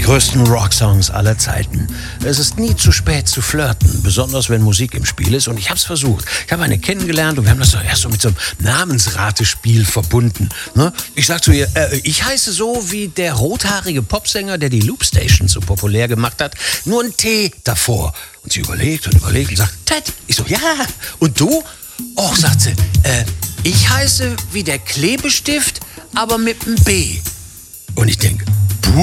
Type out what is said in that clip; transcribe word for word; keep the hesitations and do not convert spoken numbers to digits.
größten Rocksongs aller Zeiten. Es ist nie zu spät zu flirten, besonders wenn Musik im Spiel ist. Und ich habe es versucht. Ich habe eine kennengelernt und wir haben das doch erst so mit so einem Namensratespiel verbunden. Ne? Ich sag zu ihr, äh, ich heiße so wie der rothaarige Popsänger, der die Loopstation so populär gemacht hat. Nur ein T davor. Und sie überlegt und überlegt und sagt, Ted. Ich so, ja. Und du? Och, sagt sie, äh, ich heiße wie der Klebestift, aber mit einem B. Und ich denke,